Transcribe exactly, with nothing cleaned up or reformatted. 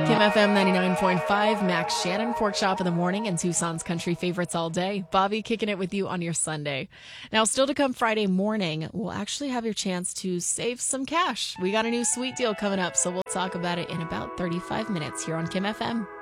Kim F M ninety-nine point five, Max Shannon, Pork Chop in the morning, and Tucson's country favorites all day. Bobby kicking it with you on your Sunday. Now, still to come Friday morning, we'll actually have your chance to save some cash. We got a new sweet deal coming up, so we'll talk about it in about thirty-five minutes here on Kim F M.